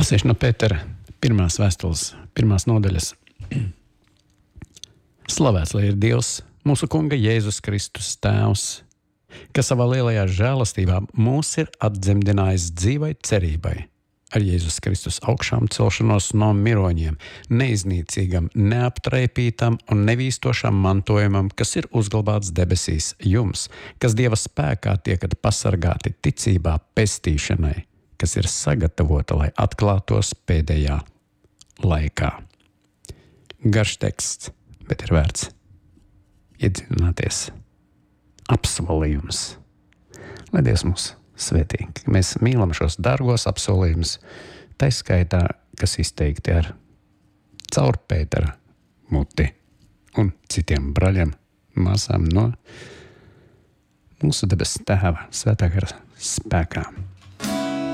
Lasīšu no Pētera pirmās vēstules, pirmās nodaļas. Slavēts lai ir Dievs, mūsu Kunga Jēzus Kristus Tēvs, kas savā lielajā žēlastībā mūs ir atdzemdinājis dzīvai cerībai ar Jēzus Kristus augšām celšanos no miroņiem, neiznīcīgam, neaptraipītam un nevīstošam mantojumam, kas ir uzglabāts debesīs jums, kas Dieva spēkā tiekat pasargāti ticībā pestīšanai, kas ir sagatavota, lai atklātos pēdējā laikā. Garš teksts, bet ir vērts iedzināties. Apsolījums. Lai Dievs mūs svētī, ka mēs mīlam šos dārgos apsolījumus, tai skaitā, kas izteikti ar caur Pētera muti un citiem braļiem, māsām no mūsu debes Tēva svētā gara spēkā.